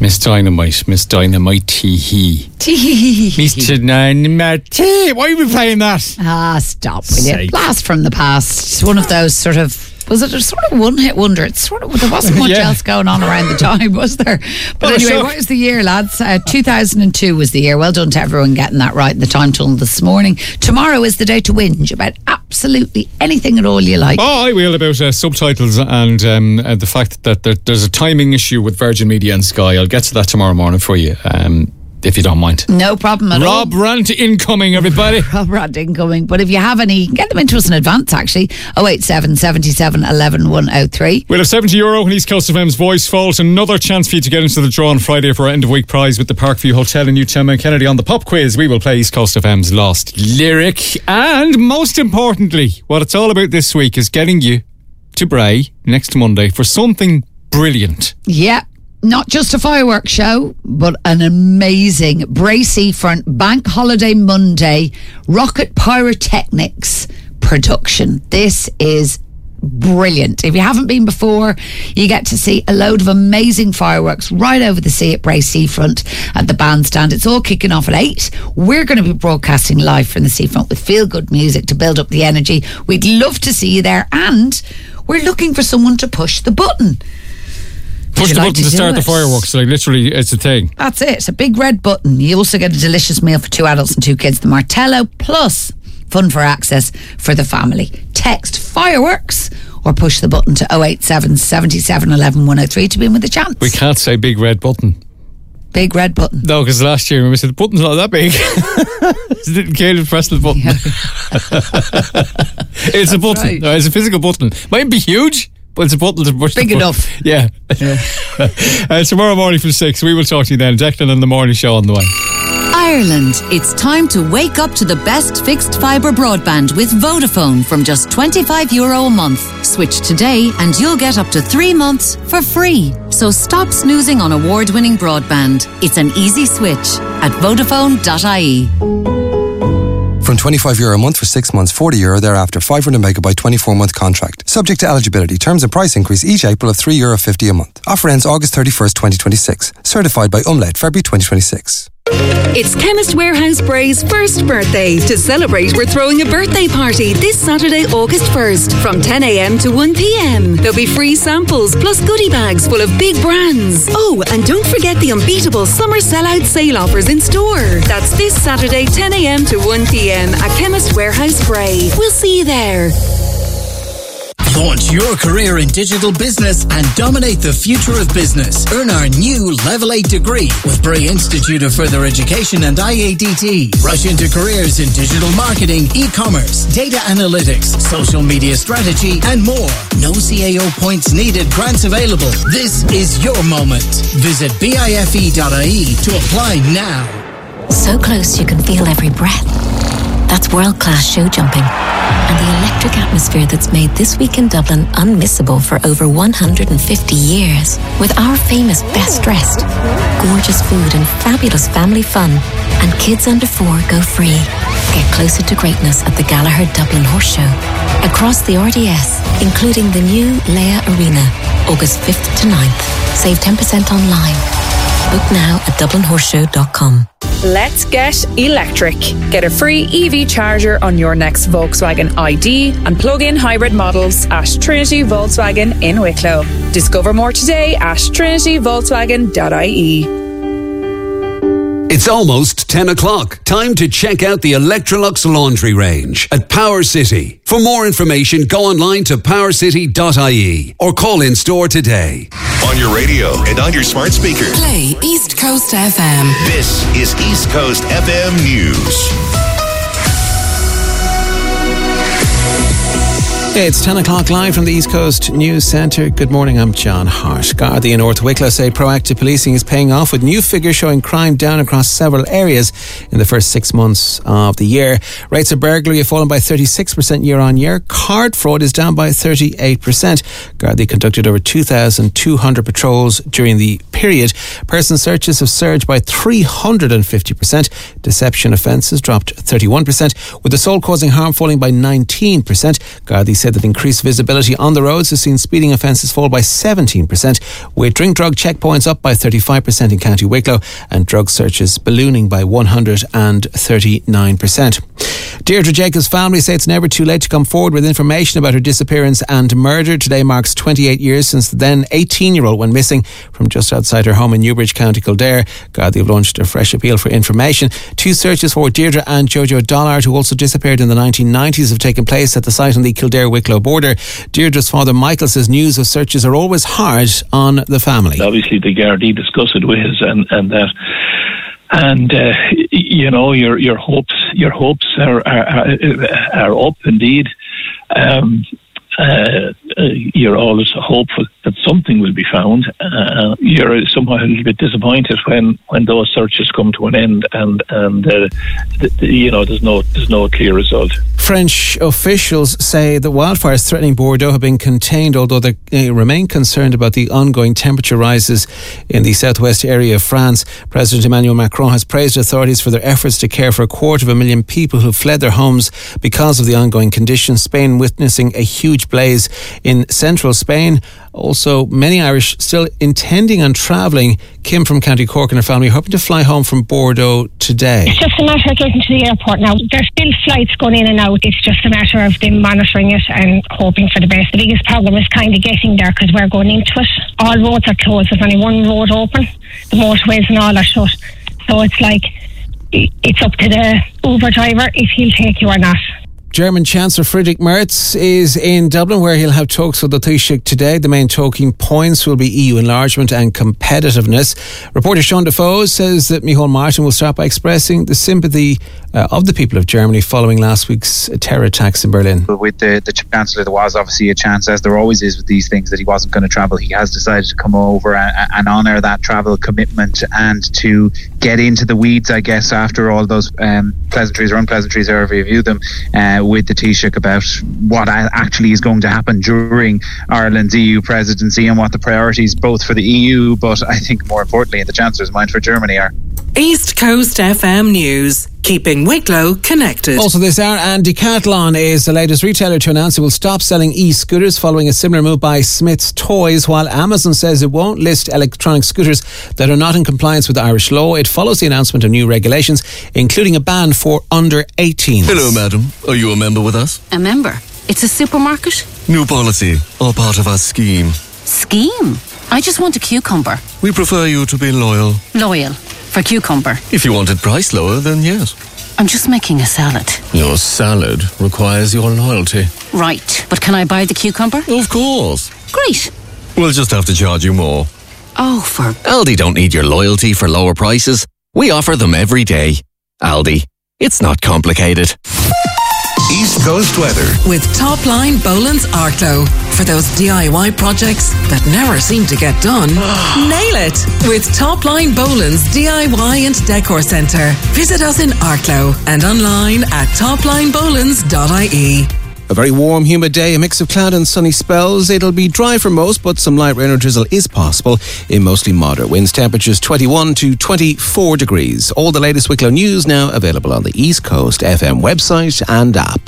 Miss Dynamite. Miss Tee-hee. Mr. Dynamite. Why are we playing that? Stop, will you? Blast from the past. It's one of those sort of... Was it a sort of one-hit wonder? It's sort of, there wasn't much else going on around the time, was there? But anyway, what was the year, lads? 2002 was the year. Well done to everyone getting that right in the time tunnel this morning. Tomorrow is the day to whinge about absolutely anything at all you like. Oh, I will, about subtitles and the fact that there's a timing issue with Virgin Media and Sky. I'll get to that tomorrow morning for you. If you don't mind. No problem at all. Rob Rant incoming, everybody. Rob Rant incoming. But if you have any, get them into us in advance, actually. 087 77 11 103. We'll have €70 in East Coast FM's Voice Vault. Another chance for you to get into the draw on Friday for our end of week prize with the Parkview Hotel in Newtown Mount Kennedy. On the pop quiz, we will play East Coast FM's Lost Lyric. And most importantly, what it's all about this week is getting you to Bray next Monday for something brilliant. Yeah. Not just a fireworks show, but an amazing Bray Seafront Bank Holiday Monday Rocket Pyrotechnics production. This is brilliant. If you haven't been before, you get to see a load of amazing fireworks right over the sea at Bray Seafront at the bandstand. It's all kicking off at 8. We're going to be broadcasting live from the seafront with feel-good music to build up the energy. We'd love to see you there, and we're looking for someone to push the button. Push the button to start the fireworks. Like, literally, it's a thing. That's it. It's a big red button. You also get a delicious meal for 2 adults and 2 kids, the Martello, plus fun for access for the family. Text fireworks or push the button to 087 77 11 103 to be in with a chance. We can't say big red button. Big red button. No, because last year we said the button's not that big. Didn't care to press the button. Yeah. It's a button. Right. No, it's a physical button. Might be huge, but it's a button to push. Big enough. Yeah. Tomorrow morning from 6, we will talk to you then. Declan and the morning show on the way. Ireland, it's time to wake up to the best fixed fibre broadband with Vodafone from just €25 a month. Switch today and you'll get up to 3 months for free. So stop snoozing on award-winning broadband. It's an easy switch at Vodafone.ie. From €25 a month for 6 months, €40 thereafter, 500 megabyte 24-month contract. Subject to eligibility. Terms and price increase each April of €3.50 a month. Offer ends August 31st, 2026. Certified by Umlaut, February 2026. It's Chemist Warehouse Bray's first birthday. To celebrate, we're throwing a birthday party this Saturday, August 1st, from 10 a.m. to 1 p.m. There'll be free samples, plus goodie bags full of big brands. Oh, and don't forget the unbeatable summer sellout sale offers in store. That's this Saturday, 10 a.m. to 1 p.m. at Chemist Warehouse Bray. We'll see you there. Launch your career in digital business and dominate the future of business. Earn our new Level 8 degree with Bray Institute of Further Education and IADT. Rush into careers in digital marketing, e-commerce, data analytics, social media strategy, and more. No CAO points needed. Grants available. This is your moment. Visit bife.ie to apply now. So close you can feel every breath. That's world-class show jumping and the electric atmosphere that's made This Week in Dublin unmissable for over 150 years. With our famous Best Dressed, gorgeous food and fabulous family fun, and kids under 4 go free. Get closer to greatness at the Gallagher Dublin Horse Show. Across the RDS, including the new Leia Arena, August 5th to 9th. Save 10% online. Book now at dublinhorseshow.com. Let's get electric. Get a free EV charger on your next Volkswagen ID and plug-in hybrid models at Trinity Volkswagen in Wicklow. Discover more today at trinityvolkswagen.ie. It's almost 10 o'clock. Time to check out the Electrolux laundry range at Power City. For more information, go online to powercity.ie or call in store today. On your radio and on your smart speaker. Play East Coast FM. This is East Coast FM News. Okay, it's 10 o'clock live from the East Coast News Centre. Good morning, I'm John Hart. Gardaí in North Wicklow say proactive policing is paying off with new figures showing crime down across several areas in the first 6 months of the year. Rates of burglary have fallen by 36% year on year. Card fraud is down by 38%. Gardaí conducted over 2,200 patrols during the period. period. Person searches have surged by 350%. Deception offences dropped 31%, with the soul causing harm falling by 19%. Gardaí said that increased visibility on the roads has seen speeding offences fall by 17%, with drink-drug checkpoints up by 35% in County Wicklow and drug searches ballooning by 139%. Deirdre Jacobs' family say it's never too late to come forward with information about her disappearance and murder. Today marks 28 years since the then 18-year-old went missing from just outside her home in Newbridge, County Kildare. Gardaí have launched a fresh appeal for information. 2 searches for Deirdre and Jojo Dollard, who also disappeared in the 1990s, have taken place at the site on the Kildare-Wicklow border. Deirdre's father Michael says news of searches are always hard on the family. Obviously the Gardaí discuss it with us and that. And you know, your hopes are up indeed. You're always hopeful that something will be found. You're somewhat a little bit disappointed when those searches come to an end and you know, there's no clear result. French officials say the wildfires threatening Bordeaux have been contained, although they remain concerned about the ongoing temperature rises in the southwest area of France. President Emmanuel Macron has praised authorities for their efforts to care for 250,000 people who fled their homes because of the ongoing conditions. Spain witnessing a huge blaze in central Spain. Also, many Irish still intending on travelling. Kim from County Cork and her family are hoping to fly home from Bordeaux today. It's just a matter of getting to the airport now. There's still flights going in and out. It's just a matter of them monitoring it and hoping for the best. The biggest problem is kind of getting there because we're going into it. All roads are closed. There's only one road open. The motorways and all are shut. So it's like, it's up to the Uber driver if he'll take you or not. German Chancellor Friedrich Merz is in Dublin, where he'll have talks with the Taoiseach today. The main talking points will be EU enlargement and competitiveness. Reporter Sean Defoe says that Micheál Martin will start by expressing the sympathy of the people of Germany following last week's terror attacks in Berlin. With the Chancellor, there was obviously a chance, as there always is with these things, that he wasn't going to travel. He has decided to come over and honour that travel commitment and to get into the weeds, I guess, after all those pleasantries or unpleasantries, however you view them, with the Taoiseach about what actually is going to happen during Ireland's EU presidency and what the priorities both for the EU, but I think more importantly in the Chancellor's mind for Germany are. East Coast FM News, keeping Wicklow connected. Also this hour, and Decathlon is the latest retailer to announce it will stop selling e-scooters following a similar move by Smith's Toys, while Amazon says it won't list electronic scooters that are not in compliance with Irish law. It follows the announcement of new regulations, including a ban for under 18s. Hello, madam. Are you a member with us? A member? It's a supermarket? New policy, all part of our scheme. Scheme? I just want a cucumber. We prefer you to be loyal. Loyal? For cucumber? If you wanted price lower, then yes. I'm just making a salad. Your salad requires your loyalty. Right, but can I buy the cucumber? Of course. Great. We'll just have to charge you more. Oh, for... Aldi don't need your loyalty for lower prices. We offer them every day. Aldi. It's not complicated. East Coast weather. With Topline Boland's Arklow. For those DIY projects that never seem to get done, nail it with Topline Boland's DIY and Decor Centre. Visit us in Arklow and online at toplinebolans.ie. A very warm, humid day, a mix of cloud and sunny spells. It'll be dry for most, but some light rain or drizzle is possible in mostly moderate winds. Temperatures 21 to 24 degrees. All the latest Wicklow news now available on the East Coast FM website and app.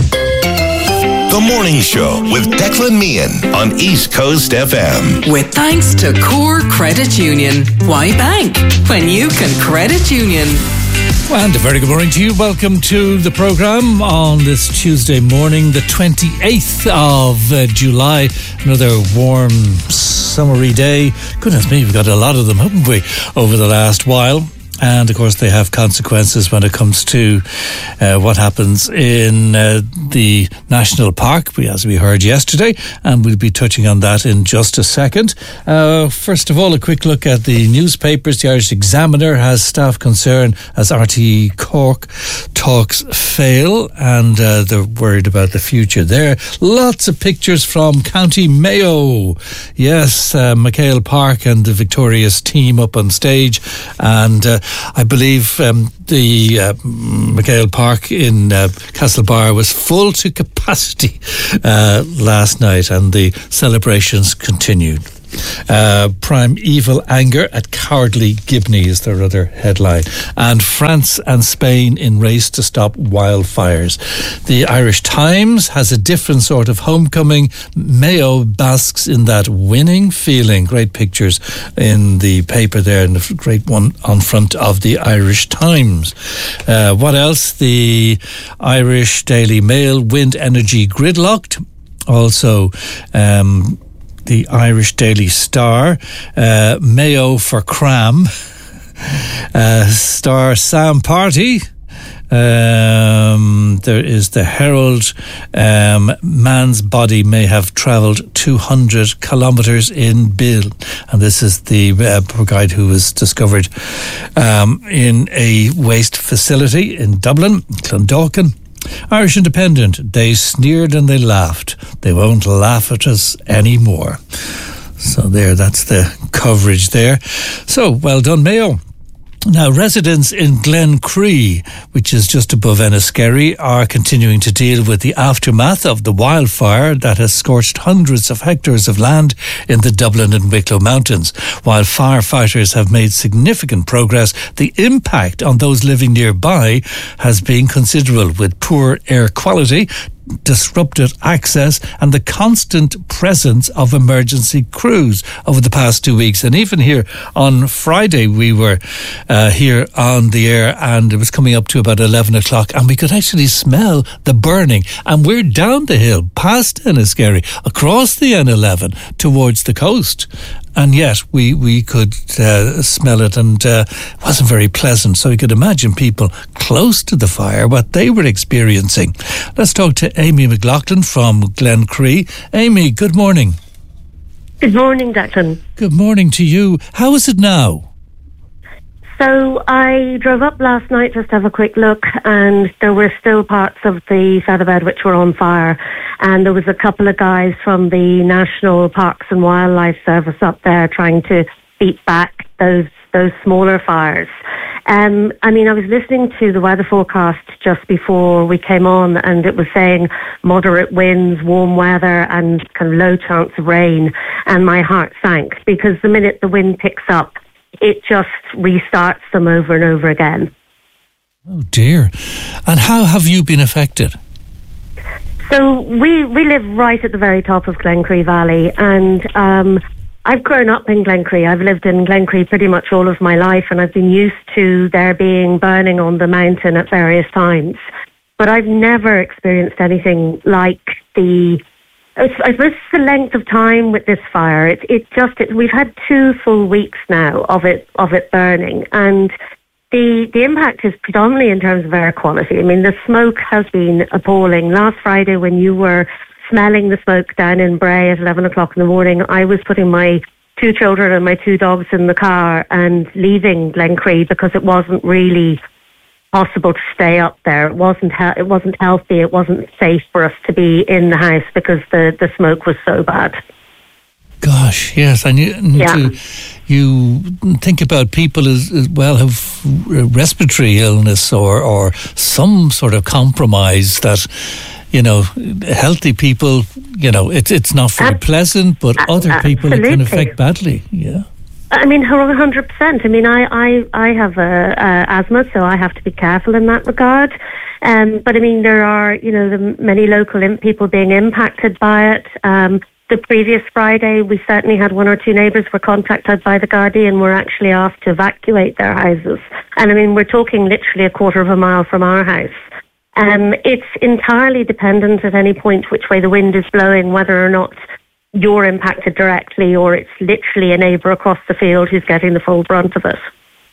The Morning Show with Declan Meehan on East Coast FM. With thanks to Core Credit Union. Why bank when you can credit union? And a very good morning to you. Welcome to the programme on this Tuesday morning, the 28th of July. Another warm, summery day. Goodness me, we've got a lot of them, haven't we, over the last while. And of course they have consequences when it comes to what happens in the National Park, as we heard yesterday, and we'll be touching on that in just a second. First of all, a quick look at the newspapers. The Irish Examiner has staff concern as RTE Cork talks fail, and they're worried about the future there. Lots of pictures from County Mayo. Yes, Micheál Park and the victorious team up on stage, and I believe the Micheál Park in Castlebar was full to capacity last night, and the celebrations continued. Primeval anger at cowardly Gibney is their other headline. And France and Spain in race to stop wildfires. The Irish Times has a different sort of homecoming. Mayo basks in that winning feeling. Great pictures in the paper there, and a great one on front of the Irish Times. What else? The Irish Daily Mail, wind energy gridlocked. Also, the Irish Daily Star, Mayo for Cram, Star Sam Party. There is the Herald, man's body may have travelled 200 kilometres in Bill, and this is the poor guy who was discovered in a waste facility in Dublin, Clondalkin. Irish Independent, they sneered and they laughed. They won't laugh at us anymore. So that's the coverage there. So, well done, Mayo. Now, residents in Glencree, which is just above Enniskerry, are continuing to deal with the aftermath of the wildfire that has scorched hundreds of hectares of land in the Dublin and Wicklow Mountains. While firefighters have made significant progress, the impact on those living nearby has been considerable, with poor air quality, disrupted access, and the constant presence of emergency crews over the past 2 weeks. And even here on Friday, we were here on the air, and it was coming up to about 11 o'clock, and we could actually smell the burning. And we're down the hill, past Enniskerry, across the N11 towards the coast. And yet we could smell it, and it wasn't very pleasant. So you could imagine people close to the fire, what they were experiencing. Let's talk to Amy McLaughlin from Glencree. Amy, good morning. Good morning, Declan. Good morning to you. How is it now? So I drove up last night just to have a quick look, and there were still parts of the featherbed which were on fire. And there was a couple of guys from the National Parks and Wildlife Service up there trying to beat back those smaller fires. I was listening to the weather forecast just before we came on, and it was saying moderate winds, warm weather, and kind of low chance of rain. And my heart sank, because the minute the wind picks up, it just restarts them over and over again. Oh dear. And how have you been affected? So we live right at the very top of Glencree Valley, and I've grown up in Glencree. I've lived in Glencree pretty much all of my life, and I've been used to there being burning on the mountain at various times. But I've never experienced anything like I suppose the length of time with this fire. We've had 2 full weeks now of it burning, and the impact is predominantly in terms of air quality. I mean, the smoke has been appalling. Last Friday, when you were smelling the smoke down in Bray at 11 o'clock in the morning, I was putting my 2 children and my 2 dogs in the car and leaving Glencree, because it wasn't really possible to stay up there. It wasn't healthy. It wasn't safe for us to be in the house because the smoke was so bad. Gosh, yes, and you think about people as well have respiratory illness or some sort of compromise that, healthy people, it's not very pleasant, but other people it can affect badly. Yeah. I mean, 100%. I mean, I have asthma, so I have to be careful in that regard. But I mean, there are, the many local people being impacted by it. The previous Friday, we certainly had 1 or 2 neighbours were contacted by the Gardaí and were actually asked to evacuate their houses. And I mean, we're talking literally a quarter of a mile from our house. It's entirely dependent at any point which way the wind is blowing, whether or not you're impacted directly, or it's literally a neighbour across the field who's getting the full brunt of it.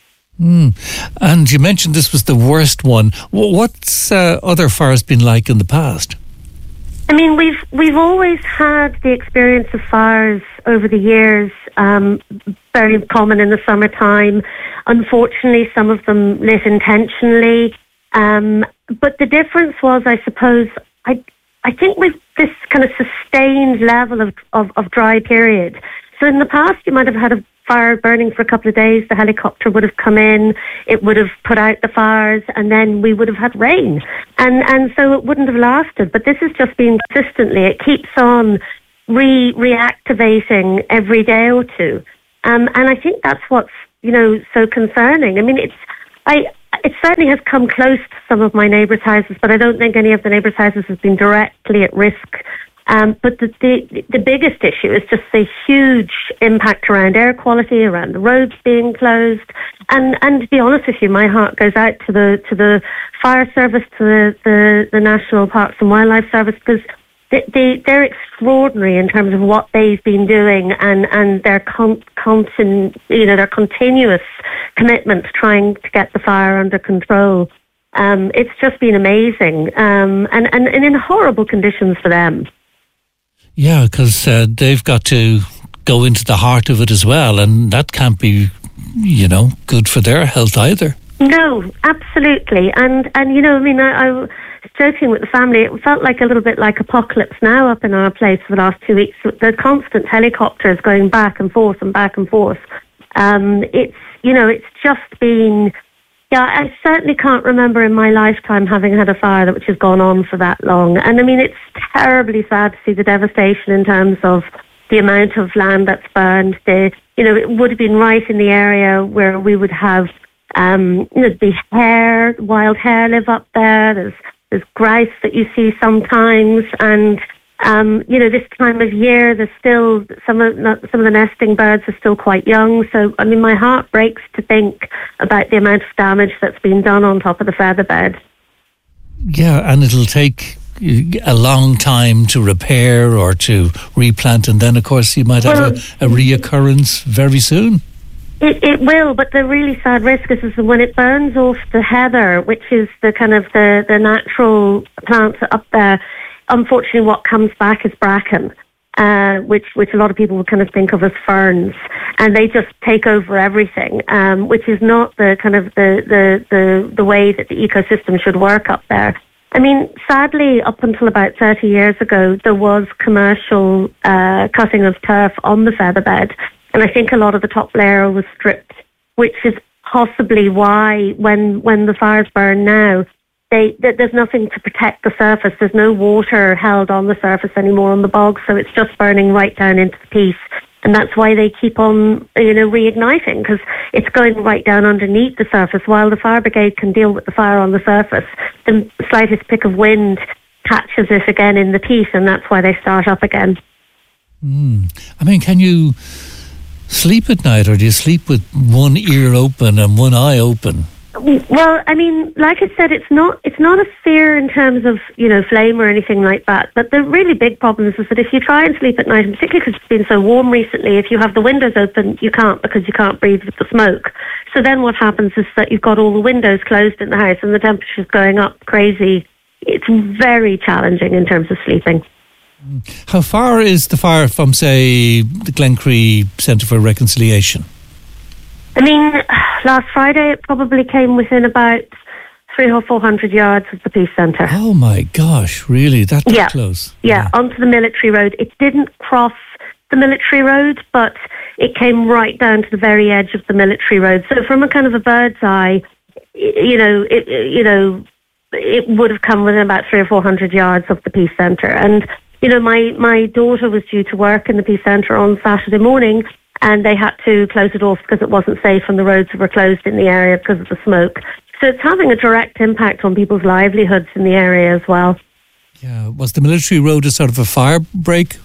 And you mentioned this was the worst one. What's other fires been like in the past? I mean, we've always had the experience of fires over the years, very common in the summertime. Unfortunately, some of them lit intentionally. But the difference was, I suppose, I think with this kind of sustained level of dry period. So in the past, you might have had a fire burning for a couple of days. The helicopter would have come in, it would have put out the fires, and then we would have had rain. And so it wouldn't have lasted. But this has just been consistently. It keeps on reactivating every day or two. And I think that's what's, so concerning. I mean, it certainly has come close to some of my neighbours' houses, but I don't think any of the neighbours' houses has been directly at risk. But the biggest issue is just the huge impact around air quality, around the roads being closed. And to be honest with you, my heart goes out to the fire service, to the National Parks and Wildlife Service, because they're extraordinary in terms of what they've been doing and their their continuous commitment to trying to get the fire under control. It's just been amazing, and in horrible conditions for them. Yeah, because they've got to go into the heart of it as well, and that can't be, good for their health either. No, absolutely. And I was joking with the family, it felt like a little bit like Apocalypse Now up in our place for the last 2 weeks. The constant helicopters going back and forth and back and forth. It's just been... Yeah, I certainly can't remember in my lifetime having had a fire which has gone on for that long. And I mean, it's terribly sad to see the devastation in terms of the amount of land that's burned. It would have been right in the area where we would have, the wild hare live up there. There's grouse that you see sometimes, and this time of year, there's still some of the nesting birds are still quite young. So, I mean, my heart breaks to think about the amount of damage that's been done on top of the featherbed. Yeah, and it'll take a long time to repair or to replant, and then, of course, you might have a reoccurrence very soon. It will, but the really sad risk is when it burns off the heather, which is the kind of the natural plants up there. Unfortunately, what comes back is bracken, which a lot of people would kind of think of as ferns, and they just take over everything, which is not the kind of the way that the ecosystem should work up there. I mean, sadly, up until about 30 years ago, there was commercial cutting of turf on the featherbed, and I think a lot of the top layer was stripped, which is possibly why when the fires burn now, there's nothing to protect the surface. There's no water held on the surface anymore on the bog, so it's just burning right down into the piece. And that's why they keep on, reigniting, because it's going right down underneath the surface. While the fire brigade can deal with the fire on the surface, the slightest pick of wind catches it again in the piece, and that's why they start up again. I mean, can you sleep at night, or do you sleep with one ear open and one eye open? Well, I mean, like I said, it's not a fear in terms of, flame or anything like that. But the really big problem is that if you try and sleep at night, and particularly because it's been so warm recently, if you have the windows open, you can't, because you can't breathe with the smoke. So then what happens is that you've got all the windows closed in the house and the temperature's going up crazy. It's very challenging in terms of sleeping. How far is the fire from, say, the Glencree Centre for Reconciliation? I mean, last Friday it probably came within about 300 or 400 yards of the Peace Centre. Oh my gosh, really? That close? Yeah, onto the military road. It didn't cross the military road, but it came right down to the very edge of the military road. So from a kind of a bird's eye, it would have come within about 300 or 400 yards of the Peace Centre. And, my daughter was due to work in the Peace Centre on Saturday morning, and they had to close it off because it wasn't safe and the roads were closed in the area because of the smoke. So it's having a direct impact on people's livelihoods in the area as well. Yeah, was the military road a sort of a fire break?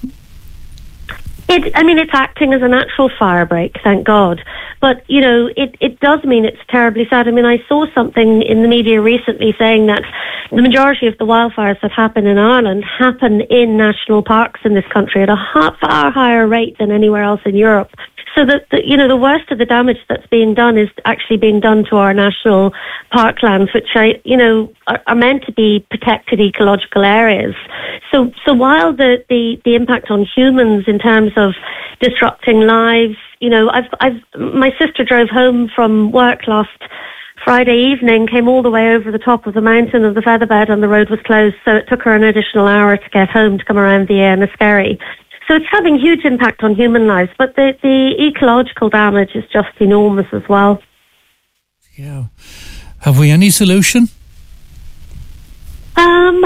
It's acting as an actual fire break, thank God. But, it does mean it's terribly sad. I mean, I saw something in the media recently saying that the majority of the wildfires that happen in Ireland happen in national parks in this country at a far higher rate than anywhere else in Europe. So the worst of the damage that's being done is actually being done to our national parklands, which are meant to be protected ecological areas. So while the impact on humans in terms of disrupting lives, my sister drove home from work last Friday evening, came all the way over the top of the mountain of the featherbed, and the road was closed. So it took her an additional hour to get home to come around the Enniskerry. So it's having huge impact on human lives, but the ecological damage is just enormous as well. Yeah. Have we any solution?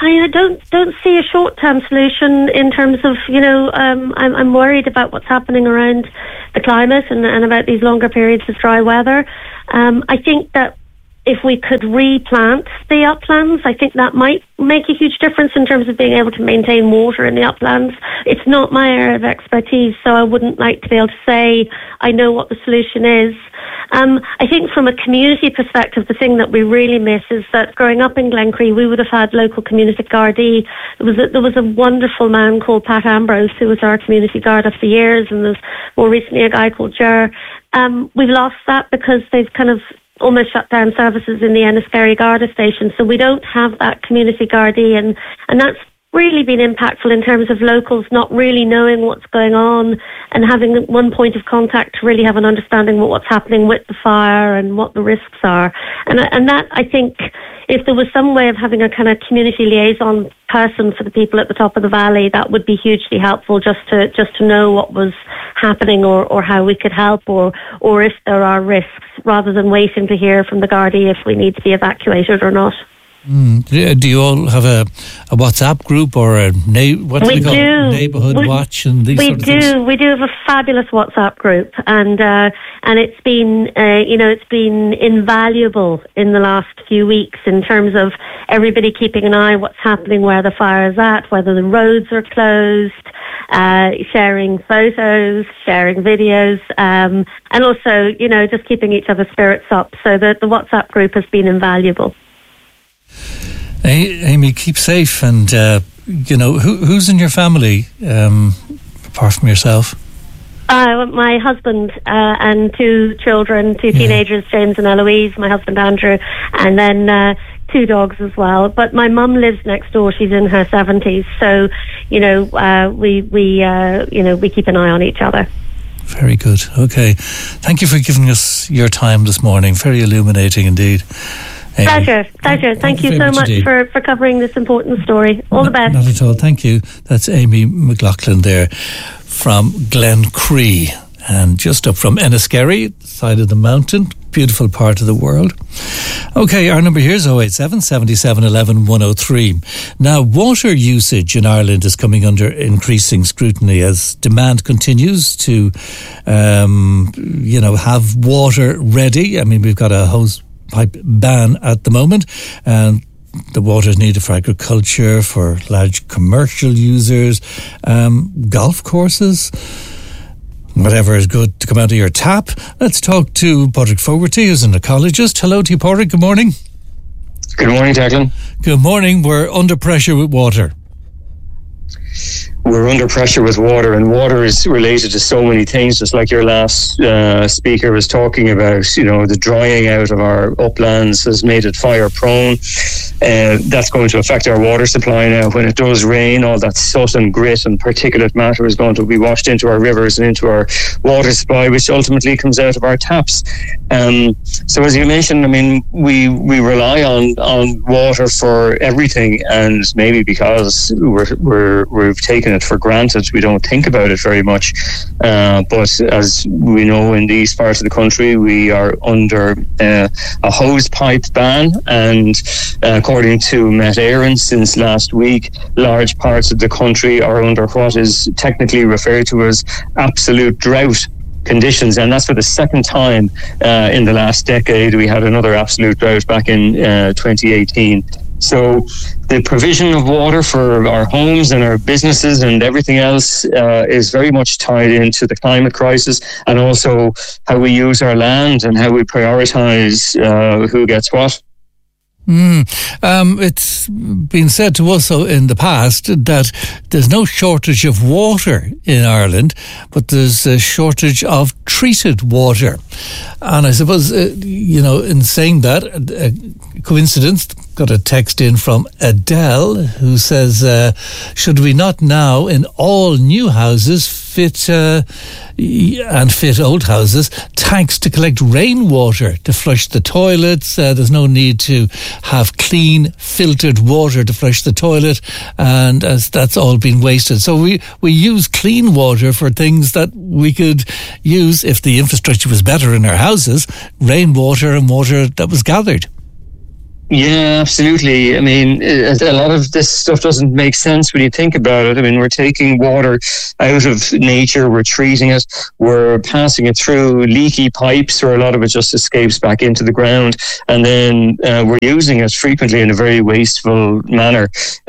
I don't see a short-term solution in terms of, I'm worried about what's happening around the climate and about these longer periods of dry weather. I think that if we could replant the uplands, I think that might make a huge difference in terms of being able to maintain water in the uplands. It's not my area of expertise, so I wouldn't like to be able to say I know what the solution is. I think from a community perspective, the thing that we really miss is that growing up in Glencree, we would have had local community Gardaí. There was a wonderful man called Pat Ambrose who was our community guard for years, and there's more recently a guy called Ger. We've lost that because they've kind of almost shut down services in the Enniskerry Garda station, so we don't have that community Gardaí, and that's really been impactful in terms of locals not really knowing what's going on and having one point of contact to really have an understanding of what's happening with the fire and what the risks are. And that, I think, if there was some way of having a kind of community liaison person for the people at the top of the valley, that would be hugely helpful just to know what was happening or how we could help or if there are risks, rather than waiting to hear from the Gardaí if we need to be evacuated or not. Do you all have a WhatsApp group or a neighbourhood watch and these sort of things? We do have a fabulous WhatsApp group, and it's been it's been invaluable in the last few weeks in terms of everybody keeping an eye on what's happening, where the fire is at, whether the roads are closed, sharing photos, sharing videos, and also just keeping each other's spirits up. So the WhatsApp group has been invaluable. Amy, keep safe, and who's in your family apart from yourself? My husband and two children, two teenagers, James and Eloise, my husband Andrew, and then two dogs as well. But my mum lives next door. She's in her 70s, so we keep an eye on each other. Very good. Okay, thank you for giving us your time this morning. Very illuminating indeed. Pleasure. Thank you so much for covering this important story. All the best. Not at all. Thank you. That's Amy McLaughlin there from Glencree, and just up from Enniskerry, side of the mountain. Beautiful part of the world. Okay, our number here is 087 77 11 103. Now, water usage in Ireland is coming under increasing scrutiny as demand continues to, have water ready. I mean, we've got a hose pipe ban at the moment, and the water is needed for agriculture, for large commercial users, golf courses, whatever is good to come out of your tap. Let's talk to Padraig Fogarty, who's an ecologist. Hello to you, Padraig. Good morning. Good morning, Declan. Good morning. We're under pressure with water. We're under pressure with water, and water is related to so many things, just like your last speaker was talking about. The drying out of our uplands has made it fire prone. That's going to affect our water supply now. When it does rain, all that soot and grit and particulate matter is going to be washed into our rivers and into our water supply, which ultimately comes out of our taps. So as you mentioned, I mean, we rely on water for everything, and maybe because we've taken it for granted, we don't think about it very much. But as we know, in these parts of the country, we are under a hose pipe ban, and according to Met Éireann, since last week, large parts of the country are under what is technically referred to as absolute drought conditions, and that's for the second time in the last decade. We had another absolute drought back in 2018. So the provision of water for our homes and our businesses and everything else is very much tied into the climate crisis, and also how we use our land and how we prioritise who gets what. It's been said to us in the past that there's no shortage of water in Ireland, but there's a shortage of treated water. And I suppose, in saying that, coincidence, got a text in from Adele who says, should we not now in all new houses fit old houses tanks to collect rainwater to flush the toilets? There's no need to have clean filtered water to flush the toilet, and as that's all been wasted. So we use clean water for things that we could use if the infrastructure was better in our houses, rainwater and water that was gathered. Yeah, absolutely. I mean, a lot of this stuff doesn't make sense when you think about it. I mean, we're taking water out of nature, we're treating it, we're passing it through leaky pipes, or a lot of it just escapes back into the ground, and then we're using it frequently in a very wasteful manner.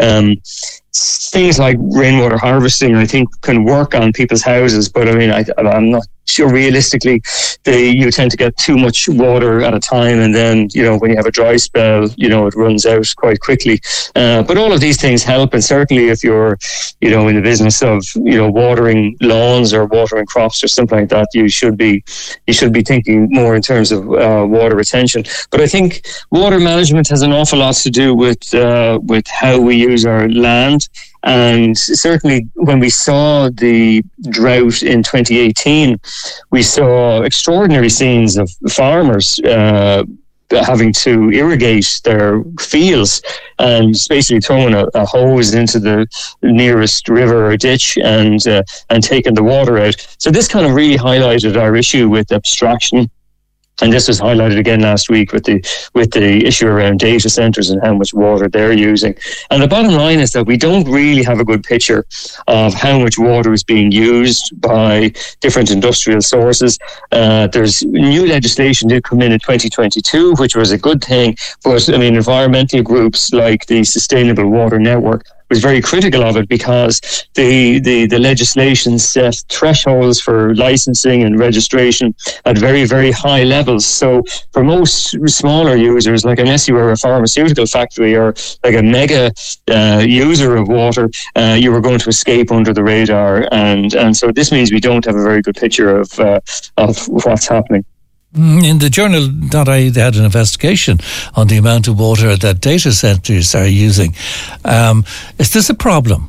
Things like rainwater harvesting, I think, can work on people's houses, but I mean, I'm not sure realistically you tend to get too much water at a time, and then, you know, when you have a dry spell, you know, it runs out quite quickly. But all of these things help, and certainly if you're, you know, in the business of, you know, watering lawns or watering crops or something like that, you should be thinking more in terms of water retention. But I think water management has an awful lot to do with how we use our land. And certainly when we saw the drought in 2018, we saw extraordinary scenes of farmers having to irrigate their fields and basically throwing a hose into the nearest river or ditch and taking the water out. So this kind of really highlighted our issue with abstraction. And this was highlighted again last week with the issue around data centers and how much water they're using. And the bottom line is that we don't really have a good picture of how much water is being used by different industrial sources. There's new legislation did come in 2022, which was a good thing. But I mean, environmental groups like the Sustainable Water Network was very critical of it, because the legislation set thresholds for licensing and registration at very, very high levels. So for most smaller users, like unless you were a pharmaceutical factory or like a mega user of water, you were going to escape under the radar. And so this means we don't have a very good picture of what's happening. In the journal.ie, they had an investigation on the amount of water that data centres are using. Is this a problem?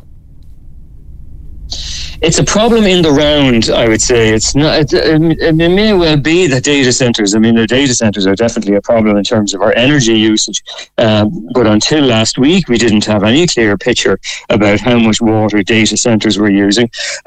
It's a problem in the round, I would say. It's not. It may well be that data centres. I mean, the data centres are definitely a problem in terms of our energy usage. But until last week, we didn't have any clear picture about how much water data centres were using.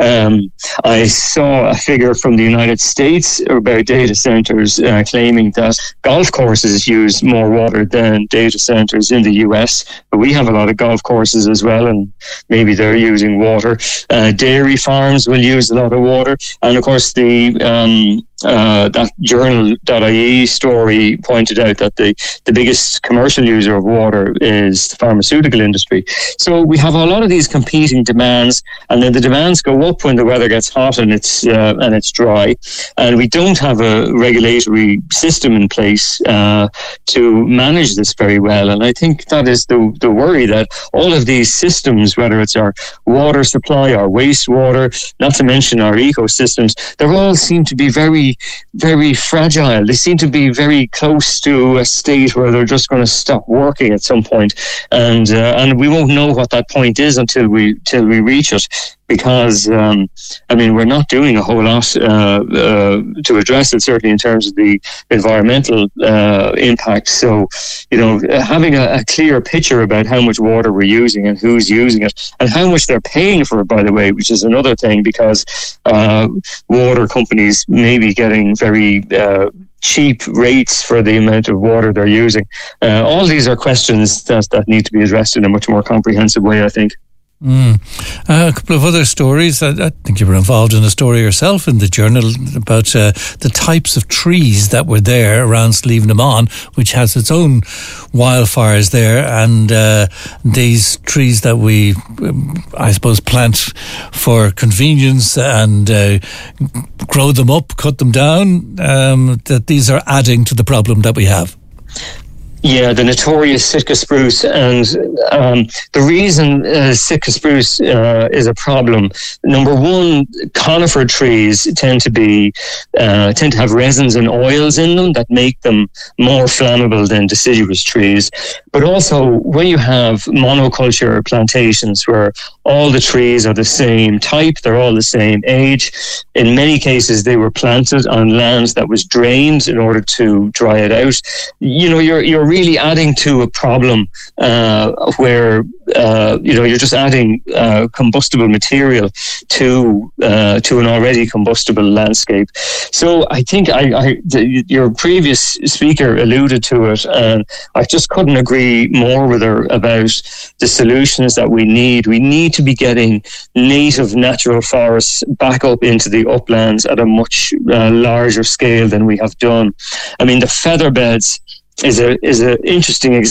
I saw a figure from the United States about data centres claiming that golf courses use more water than data centres in the US. But we have a lot of golf courses as well, and maybe they're using water. Dairy farms will use a lot of water, and of course that journal.ie story pointed out that the biggest commercial user of water is the pharmaceutical industry. So we have a lot of these competing demands, and then the demands go up when the weather gets hot and it's dry, and we don't have a regulatory system in place to manage this very well. And I think that is the worry, that all of these systems, whether it's our water supply, our wastewater, not to mention our ecosystems, they all seem to be very, very fragile. They seem to be very close to a state where they're just going to stop working at some point, and we won't know what that point is until we reach it. Because I mean, we're not doing a whole lot to address it, certainly in terms of the environmental impact. So, you know, having a clear picture about how much water we're using and who's using it and how much they're paying for it, by the way, which is another thing, because water companies may be getting very cheap rates for the amount of water they're using. All these are questions that need to be addressed in a much more comprehensive way, I think. A couple of other stories. I think you were involved in a story yourself in the journal about the types of trees that were there around Slieve na Mon, which has its own wildfires there, and these trees that we, I suppose, plant for convenience and grow them up, cut them down, that these are adding to the problem that we have. Yeah, the notorious Sitka spruce, and the reason Sitka spruce is a problem. Number one, conifer trees tend to have resins and oils in them that make them more flammable than deciduous trees. But also, when you have monoculture plantations where all the trees are the same type, they're all the same age. In many cases, they were planted on lands that was drained in order to dry it out. You know, you're really adding to a problem where you're just adding combustible material to an already combustible landscape. So I think your previous speaker alluded to it, and I just couldn't agree more with her about the solutions that we need. We need to be getting native natural forests back up into the uplands at a much larger scale than we have done. I mean, the feather beds is an interesting example